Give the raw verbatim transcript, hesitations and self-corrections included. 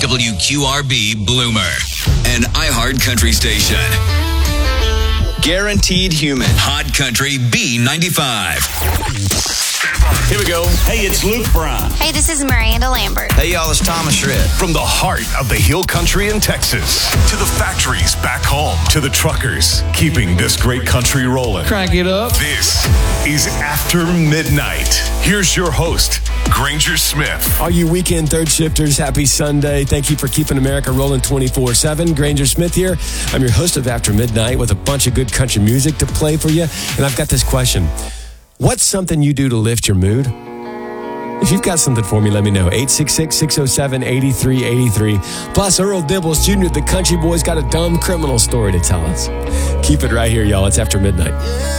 W Q R B Bloomer, an iHeart country station. Guaranteed human. Hot Country B ninety-five. Here we go. Hey, it's Luke Bryan. Hey, this is Miranda Lambert. Hey, y'all, it's Thomas Shred. From the heart of the Hill Country in Texas to the factories back home to the truckers keeping this great country rolling. Crank it up. This is After Midnight. Here's your host, Granger Smith. All you weekend third shifters, happy Sunday. Thank you for keeping America rolling twenty-four seven. Granger Smith here. I'm your host of After Midnight with a bunch of good country music to play for you. And I've got this question. What's something you do to lift your mood? If you've got something for me, let me know. eight six six, six oh seven, eight three eight three. Plus, Earl Dibbles Junior, the country boy's got a dumb criminal story to tell us. Keep it right here, y'all. It's After Midnight.